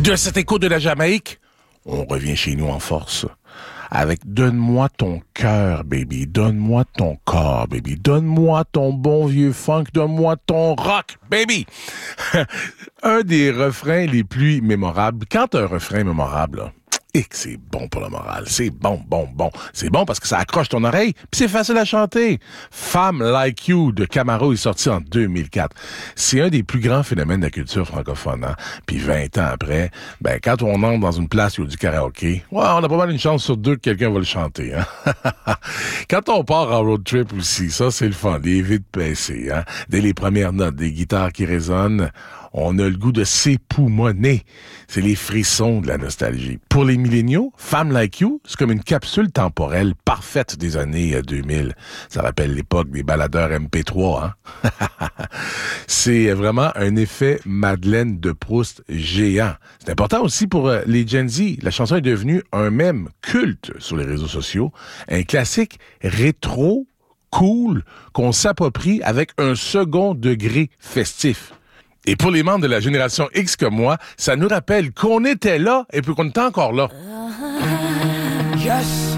De cet écho de la Jamaïque, on revient chez nous en force. Avec Donne-moi ton cœur, baby. Donne-moi ton corps, baby. Donne-moi ton bon vieux funk. Donne-moi ton rock, baby. Un des refrains les plus mémorables. Quand un refrain est mémorable, là, et que c'est bon pour le moral. C'est bon. C'est bon parce que ça accroche ton oreille, puis c'est facile à chanter. Femme Like You de Camaro est sorti en 2004. C'est un des plus grands phénomènes de la culture francophone. Hein? Puis 20 ans après, quand on entre dans une place où il y a du karaoké, on a pas mal une chance sur deux que quelqu'un va le chanter. Hein? Quand on part en road trip aussi, ça c'est le fun, les vides pincées. Hein? Dès les premières notes, des guitares qui résonnent, on a le goût de s'époumoner. C'est les frissons de la nostalgie. Pour les milléniaux, Femme Like You, c'est comme une capsule temporelle parfaite des années 2000. Ça rappelle l'époque des baladeurs MP3. Hein? C'est vraiment un effet Madeleine de Proust géant. C'est important aussi pour les Gen Z. La chanson est devenue un mème culte sur les réseaux sociaux. Un classique rétro, cool, qu'on s'approprie avec un second degré festif. Et pour les membres de la génération X comme moi, ça nous rappelle qu'on était là et puis qu'on est encore là. Yes.